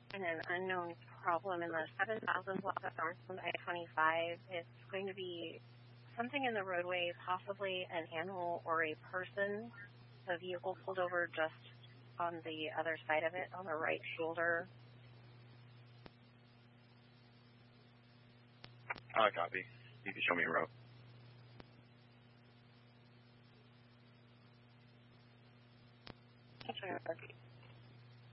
an unknown problem in the 7,000 block of northbound I-25. It's going to be something in the roadway, possibly an animal or a person. The vehicle pulled over just on the other side of it, on the right shoulder. Copy. You can show me a route. I'll show you a route.